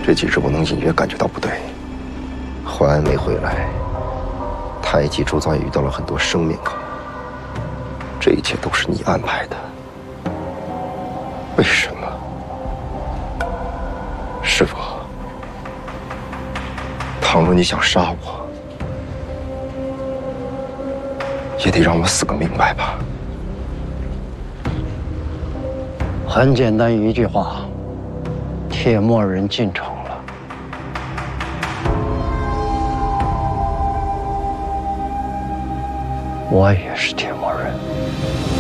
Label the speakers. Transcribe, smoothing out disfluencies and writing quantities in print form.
Speaker 1: 这几日我能隐约感觉到不对。淮安没回来，太极铸造也遇到了很多生面孔。这一切都是你安排的，为什么？师父，倘若你想杀我，也得让我死个明白吧。
Speaker 2: 很简单一句话，铁墨人进城了。我也是铁墨人。